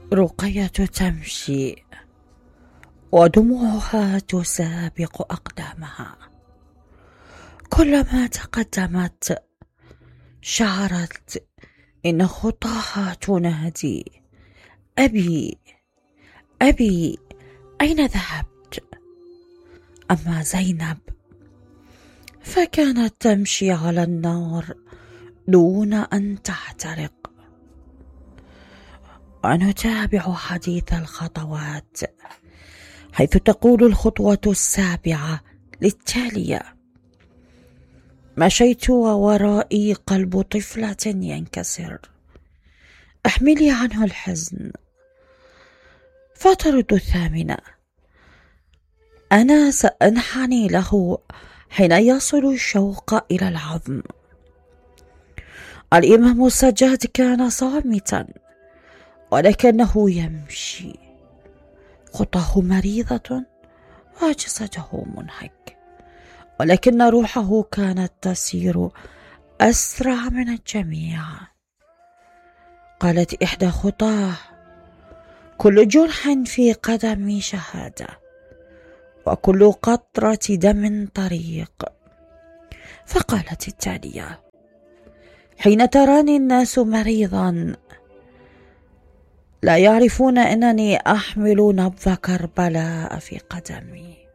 رقية تمشي ودموعها تسابق أقدامها. كلما تقدمت شعرت إن خطاها تنادي: أبي أبي، أين ذهبت؟ أما زينب فكانت تمشي على النار دون أن تحترق. ونتابع حديث الخطوات، حيث تقول الخطوة السابعة للتالية: مشيت وورائي قلب طفلة ينكسر، احملي عنه الحزن. فترد الثامنة: أنا سأنحني له حين يصل الشوق إلى العظم. الإمام السجاد كان صامتا ولكنه يمشي، خطاه مريضة وجسده منهك، ولكن روحه كانت تسير أسرع من الجميع. قالت إحدى خطاه: كل جرح في قدمي شهادة، وكل قطرة دم طريق. فقالت التالية: حين تراني الناس مريضا لا يعرفون أنني أحمل نبض كربلاء في قدمي.